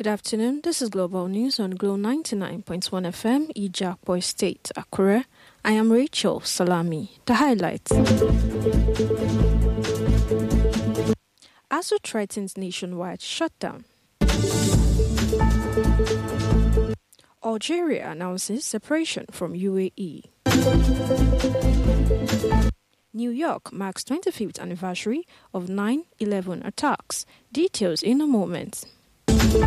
Good afternoon. This is Global News on Glow 99.1 FM, Ijakpo State, Akure. I am Rachel Salami. The highlights. ASU threatens nationwide shutdown. Algeria announces separation from UAE. New York marks 25th anniversary of 9/11 attacks. Details in a moment.